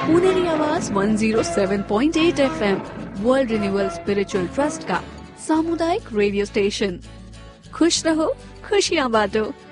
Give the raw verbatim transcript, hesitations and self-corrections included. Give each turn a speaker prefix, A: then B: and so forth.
A: पुनेरी आवाज one oh seven point eight F M world renewal spiritual trust का सामुदायिक radio station. खुश रहो, खुशियाँ बांटो।